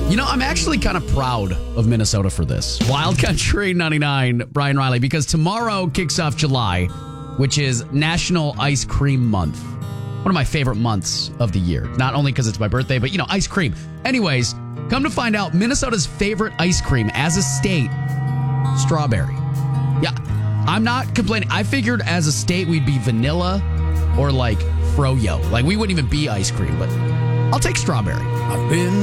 You know, I'm actually kind of proud of Minnesota for this. Wild Country 99, Brian Riley, because tomorrow kicks off July, which is National Ice Cream Month. One of my favorite months of the year. Not only because it's my birthday, but, ice cream. Anyways, come to find out, Minnesota's favorite ice cream as a state, strawberry. Yeah, I'm not complaining. I figured as a state we'd be vanilla or like froyo. Like we wouldn't even be ice cream, but I'll take strawberry. I've been